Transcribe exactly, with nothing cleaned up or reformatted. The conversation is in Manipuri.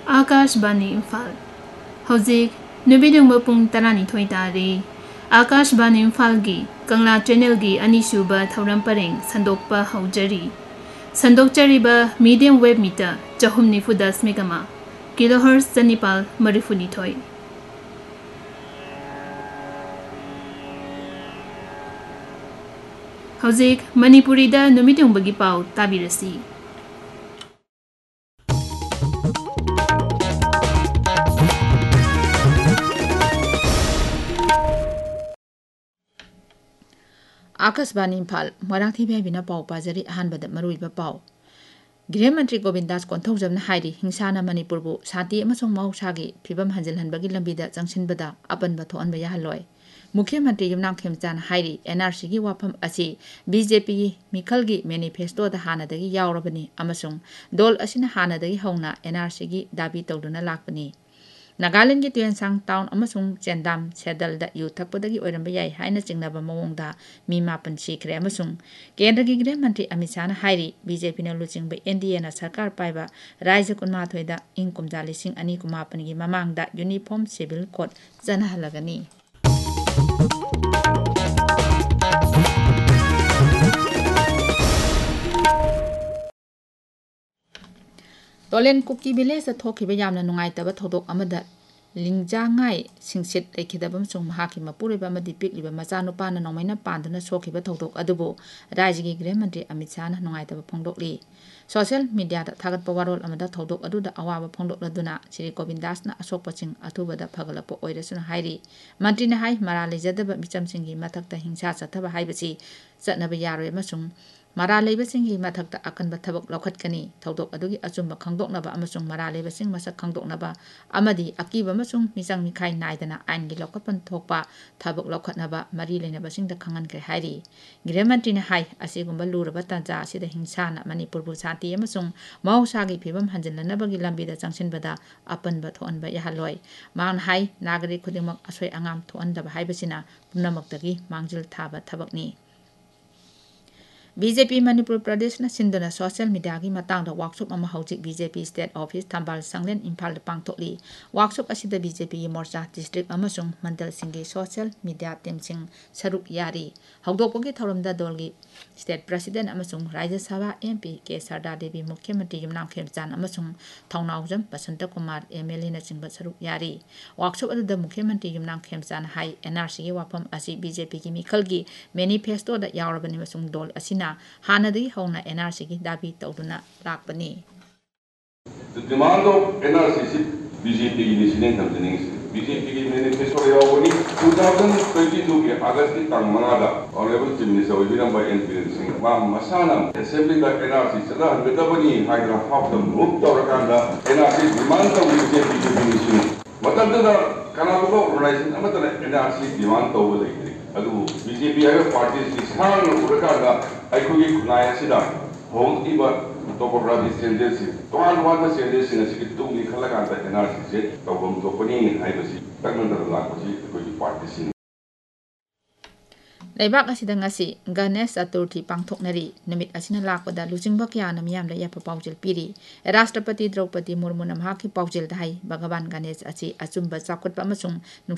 आकाशवाणी इम्फाल हौजिक नुबिदुंग पुंग तरानिथोई तारी आकाशवाणी इम्फाल की कंगला चैनल की अनीसुब थौरम परेंग संदोकपा हौजरी संदोकचरीबा मीडियम वेब मीटर चहुम निफु दशमिक अमा किलोहर्ट्ज चनिपाल मरिफुनिथोई हौजिक मणिपुरीदा नुमिदुंगबगी पाउ ताबिरसी आकाशवाणी इम्फाल मराठी भाईबिना पाव पाजरी अहानबद मरुइबा पाव गृह मंत्री गोविंद दास कोंथौजमना हाइरी हिंसाना मणिपुरबु शांति अमसों मौसागी फिबम हंजिलहनबगी लंबिदा चंगसिनबदा अपनबा थोअनबा याहलोय मुख्यमंत्री युमनाम खेमचान हाइरी एनआरसी की वाफम असी बीजेपी मिखलगी मैनिफेस्टोदा हानादगी यावरबनी अमसों दोल असिना हानादगी हौना एनआरसी की दाबी तौदुना लाकपनी नागालैंड की तुयनसांग टाउन अमसों चेंदाम सेदलदा यू थकपदगी ओइरंबा याय हाइना चिंगनाबा मवोंगदा मी मापन सीखरे अमसों केंद्र की गृह मंत्री अमित शाह हाइरी बीजेपी न लुचिंग एनडीए ना सरकार पाइबा राज्य कुनमाथोइदा इंग कुमजा लिसिंग अनी कुमापन की ममांगदा uniform civil code चनहलगनी तोलेन cookie village थोखिबा यामना नुंगाइतबा थौदोक अमदा लिंजांगाई सिंसित लेखिदबम सुंग महाकी मपुरेबा अमदी पिकलिबा मचानुपाना नौमैना पांदना सोखिबा थौदोक अदुबो राज्य की गृह मंत्री Amit Shah नुंगाइतबा फोंदोकली social media थागतपा वारोल अमदा थौदोक अदुदा अवाबा फोंदोकलदुना Shri Govind Dasna असोकपचिंग अथुबदा फगलपो ओइरसुना हाइरी मंत्रीना high मरा लेजदबा मिचमसिंगी मथक्ता हिंसा चथबा हाइबसी चतनबा यारोय अमसुंग मरा लेबसिंगी मथक्ता अकनबा थबक लौखटकनी थौदोक अदुगी अचुंबा खंगदोकनबा अमसुंग मरा लेबसिंग मसक खंगदोकनबा अमदी अकीबा अमसुंग मिचंग मिखाई नाइदना आइनगी लौखटपन थोकपा थबक लौखटनबा मरी लेनबसिंगदा खंगनखरे हाइरी गृह मंत्रीना हाइ असिगुंबा लुरबा तंजा असिदा हिंसाना मणिपुरबु शांति अमसुंग मौसागी फिबम हंजिनलनबगी लंबिदा चंगसिनबदा अपनबा थोअनबा याहलोय मान हाइ नागरिक खुदिमक असोय अंगाम थोअनदबा हाइबसिना पुनमक्तगी मांगजिल थाबा थबकनी बीजेपी मणिपुर प्रदेश सिंधुना सोशल मीडिया की मतंग वर्कशॉप अमा हौजिक BJP state office थंबाल संगलेन Imphal पांगथोकली workshop असिदा BJP मोर्चा डिस्ट्रिक्ट अमसुंग मंडल सिंगी सोशल मीडिया टीम सिंग सरुक यारी हौदोकपगी थौरमदा दोलगी स्टेट प्रेसिडेंट अमसुंग राज्य सभा एमपी के सरदा देवी मुख्यमंत्री युमनाम खेमचान अमसुंग थौनाउजम बसंत कुमार एमएलए न चिंग सरुक यारी वर्कशॉप अदुदा मुख्यमंत्री युमनाम खेमचान हाई एनआरसी की वाफम असी बीजेपी की मिखलगी मैनिफेस्टोदा यावरबनी मसुंग दोल असिना हानदी होना एनआरसी की दाबी तौदुना लाकपनी The demand of N R C is B J P initiating company. B J P की मैनिफेस्टो यावनी two thousand twenty-two के अगस्त की तंग मनादा honourable chief minister William bye N P Singh मा मसाना असेंबली का N R C सदा हंगदबनी hydra half the move तौरकांदा N R C demand तो B J P की इनिशिएटिव मतलब दा कनाबो organisation अमतने N R C demand तो लेते अदु B J P है पार्टी की स्थान उरकांदा अखुगी खुनाय सिदा होंगइबा टोपोग्राफी चेंजेस तोान वान चेंजेस सिंग तुंगी खलकांदा N R C से तौबम तोपनी हाइबसी तकनदर लाकोसी कोई पार्टी सिंग लेबाक असिदा ngasi गणेश चतुर्थी पांगथोकनरी नमित असिना लाकपदा लुचिंगबा क्याना मियामदा याफा पाउजेल पिरी राष्ट्रपति द्रौपदी मुर्मू नमहाकी पाउजेल दाई भगवान गणेश असी अचुंबा चाखुटपा अमसुंग